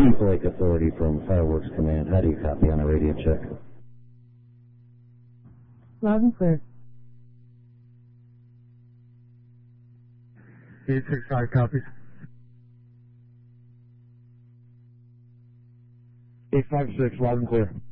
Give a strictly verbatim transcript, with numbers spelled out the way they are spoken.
East Lake Authority from Fireworks Command. How do you copy on a radio check? Loud and clear. eight six five copies. eight five six, loud and clear.